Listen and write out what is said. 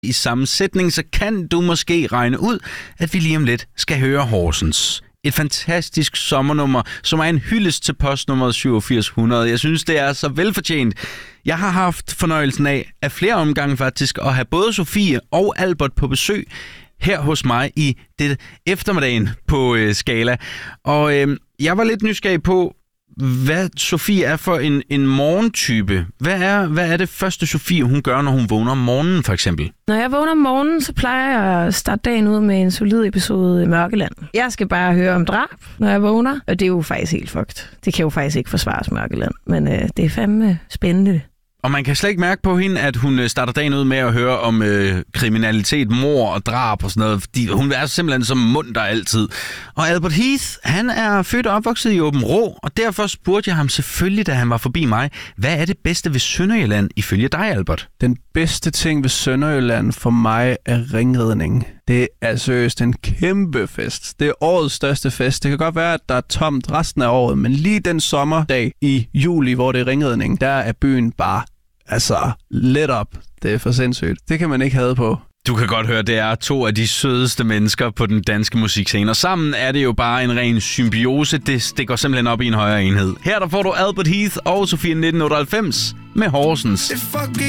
i samme sætning, så kan du måske regne ud, at vi lige om lidt skal høre Horsens. Et fantastisk sommernummer, som er en hyldest til postnummeret 8700. Jeg synes, det er så velfortjent. Jeg har haft fornøjelsen af flere omgange faktisk, at have både Sofie og Albert på besøg her hos mig i det eftermiddagen på Skala. Og jeg var lidt nysgerrig på, hvad Sofie er for en morgentype. Hvad er det første, Sofie hun gør, når hun vågner om morgenen, for eksempel? Når jeg vågner om morgenen, så plejer jeg at starte dagen ud med en solid episode Mørkeland. Jeg skal bare høre om drab, når jeg vågner, og det er jo faktisk helt fucked. Det kan jo faktisk ikke forsvares Mørkeland, men det er fandme spændende. Og man kan slet ikke mærke på hende, at hun starter dagen ud med at høre om kriminalitet, mord og drab og sådan noget, fordi hun er simpelthen så munter altid. Og Albert Heath, han er født og opvokset i Aabenraa, og derfor spurgte jeg ham selvfølgelig, da han var forbi mig, hvad er det bedste ved Sønderjylland ifølge dig, Albert? Den bedste ting ved Sønderjylland for mig er ringridning. Det er seriøst en kæmpe fest. Det er årets største fest. Det kan godt være, at der er tomt resten af året, men lige den sommerdag i juli, hvor det er ringridning, der er byen bare let op. Det er for sindssygt. Det kan man ikke have på. Du kan godt høre, det er to af de sødeste mennesker på den danske musikscene. Og sammen er det jo bare en ren symbiose. Det går simpelthen op i en højere enhed. Her der får du Albert Heath og Sofie 1998 med Horsens.